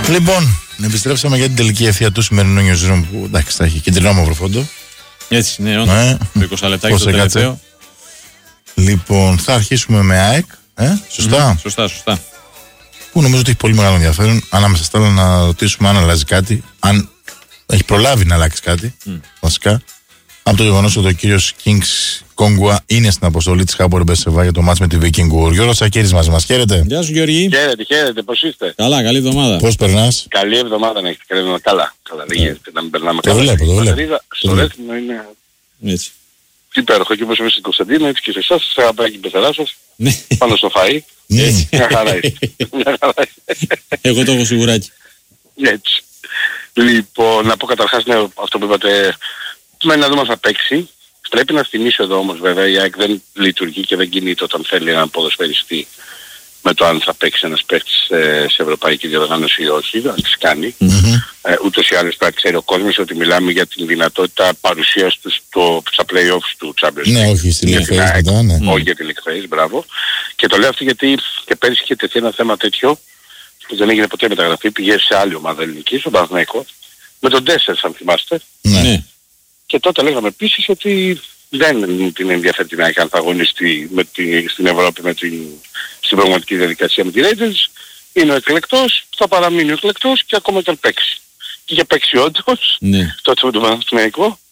Λοιπόν, επιστρέψαμε για την τελική ευθεία του σημερινού newsroom που εντάξει θα έχει κεντρινό μαύρο φόντο. Έτσι, ναι, όντως. Το 20 λεπτάκι στο τελευταίο. Λοιπόν, θα αρχίσουμε με ΑΕΚ. Σωστά. Σωστά. Που νομίζω ότι έχει πολύ μεγάλο ενδιαφέρον. Ανάμεσα στα άλλα να ρωτήσουμε αν αλλάζει κάτι. Αν έχει προλάβει να αλλάξει κάτι. Βασικά. Από το γεγονός ότι ο κύριος Kings Kongwa είναι στην αποστολή της Χάμπορ Μπεσεβά για το μάτς με τη Viking. Γιώργος Σακύρης μαζί μας. Χαίρετε. Γεια σου Γιώργη. Χαίρετε, πώς είστε? Καλά, καλή εβδομάδα. Πώς περνάς? Καλή εβδομάδα να έχετε. Καλά, δεν γίνεται να μην περνάμε Το καλά. βλέπω. Στο Ρέθινο είναι Έτσι. υπέροχο και όπως είμαι στην Κωνσταντίνα, έτσι και σε εσάς, σε αγαπάει και η πεθερά σας, πάνω στο φαΐ. Έτσι. Μια χαρά είστε. Εγώ το έχω σιγουράκι. Έτσι. Λοιπόν, να πω καταρχάς αυτό που είπατε, να δούμε αν θα παίξει. Πρέπει να θυμίσω εδώ όμως βέβαια, η ΑΕΚ δεν λειτουργεί και δεν κινείται όταν θέλει έναν ποδοσφαιριστή με το αν θα παίξει ένας παίκτης σε ευρωπαϊκή διοργάνωση ή όχι, αν τις κάνει. Ούτως ή άλλως πρέπει να ξέρει ο κόσμος ότι μιλάμε για την δυνατότητα παρουσίας του στα play-offs του Champions League. Ναι, όχι στη League Phase μετά, ναι. Όχι για τη League Phase, μπράβο. Και το λέω αυτό γιατί και πέρυσι είχε τεθεί ένα θέμα τέτοιο που δεν έγινε ποτέ μεταγραφή, πήγε σε άλλη ομάδα ελληνική, στον Παναθηναϊκό, με τον Ντέσσερς αν θυμάστε. Ναι. Και τότε λέγαμε επίσης ότι δεν την ενδιαφέρει την ΑΕΚ αν θα αγωνιστεί στην Ευρώπη στην πραγματική διαδικασία με τη Rangers. Είναι ο εκλεκτός, θα παραμείνει ο εκλεκτός και ακόμα και αν παίξει. Και είχε παίξει όντως, τότε με τον Παναθηναϊκό,